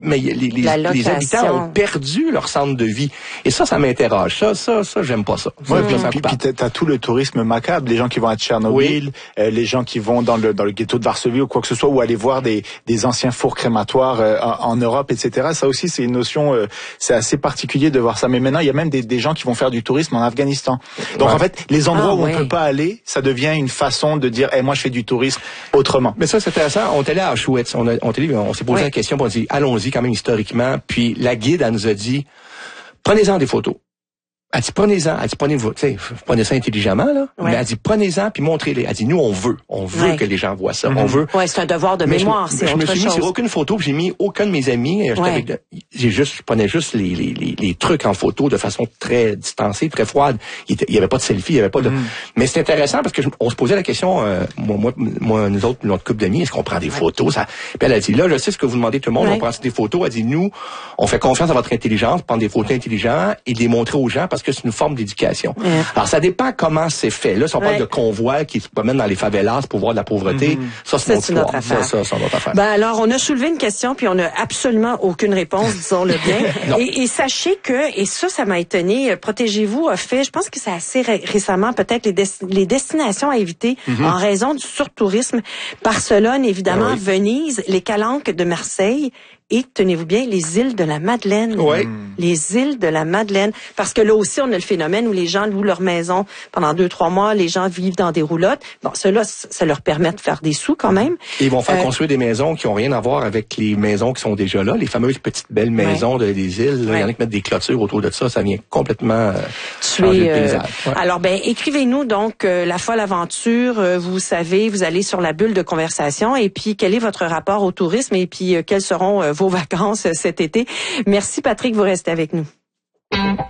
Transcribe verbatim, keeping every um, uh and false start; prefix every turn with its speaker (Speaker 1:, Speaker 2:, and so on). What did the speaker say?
Speaker 1: mais les, les, les habitants ont perdu leur centre de vie. Et ça, ça m'interroge. Ça, ça, ça, j'aime pas ça.
Speaker 2: Ouais, puis, puis, puis t'as, t'as tout le tourisme macabre, les gens qui vont à Tchernobyl, oui. euh, les gens qui vont dans le dans le ghetto de Varsovie ou quoi que ce soit, ou aller voir des des anciens fours crématoires euh, en, en Europe, et cetera. Ça aussi, c'est une notion, euh, c'est assez particulier de voir ça. Mais maintenant, il y a même des, des gens qui vont faire du tourisme en Afghanistan. Donc ouais. en fait, les endroits ah, où ouais. on peut pas aller, ça devient une façon de dire, hey, moi, je fais du tourisme autrement.
Speaker 1: Mais ça, c'est intéressant. On est allé à Auschwitz, on, a, on, allé, on s'est posé ouais. la question, on a dit, allons-y quand même historiquement. Puis la guide, elle nous a dit, prenez-en des photos. Elle dit, prenez-en. Elle dit, prenez-vous, tu sais, prenez ça intelligemment, là. Ouais. Mais elle dit, prenez-en puis montrez-les. Elle dit, nous, on veut. On veut ouais. que les gens voient ça. Mm-hmm. On veut.
Speaker 3: Ouais, c'est un devoir de
Speaker 1: mais
Speaker 3: mémoire,
Speaker 1: je,
Speaker 3: c'est
Speaker 1: je
Speaker 3: autre chose.
Speaker 1: Je me suis mis sur aucune photo, puis j'ai mis aucun de mes amis. Ouais. Avec, j'ai juste, je prenais juste les, les, les, les trucs en photo de façon très distancée, très froide. Il y avait pas de selfie, il y avait pas de, mm. mais c'est intéressant parce que je, on se posait la question, euh, moi, moi, moi, nous autres, notre couple d'amis, est-ce qu'on prend des ouais. photos? Ça, puis elle a dit, là, je sais ce que vous demandez tout le monde, ouais. on prend des photos. Elle dit, nous, on fait confiance à votre intelligence, prendre des photos intelligentes et les montrer aux gens parce que c'est une forme d'éducation. Ouais. Alors, ça dépend comment c'est fait. Là, si on ouais. parle de convois qui se promènent dans les favelas pour voir de la pauvreté, mm-hmm. ça, c'est, c'est notre affaire. Ça, ça, c'est notre affaire.
Speaker 3: Ben, alors, on a soulevé une question, puis on n'a absolument aucune réponse, disons-le bien. et, et sachez que, et ça, ça m'a étonné, Protégez-vous a fait, je pense que c'est assez ré- récemment, peut-être les, des- les destinations à éviter mm-hmm. en raison du surtourisme. Barcelone, évidemment, ah oui. Venise, les Calanques de Marseille, et, tenez-vous bien, les îles de la Madeleine.
Speaker 1: Oui.
Speaker 3: Les îles de la Madeleine. Parce que là aussi, on a le phénomène où les gens louent leur maison pendant deux, trois mois. Les gens vivent dans des roulottes. Bon, cela, ça leur permet de faire des sous quand même.
Speaker 1: Et ils vont faire euh, construire des maisons qui ont rien à voir avec les maisons qui sont déjà là. Les fameuses petites belles maisons ouais. de, des îles. Là, ouais. Il y en a qui mettent des clôtures autour de ça. Ça vient complètement euh, changer le paysage.
Speaker 3: Euh, ouais. Alors, ben, écrivez-nous donc euh, La Folle Aventure. Euh, vous savez, vous allez sur la bulle de conversation. Et puis, quel est votre rapport au tourisme? Et puis, euh, quelles seront euh, vos vacances cet été. Merci Patrick, vous restez avec nous.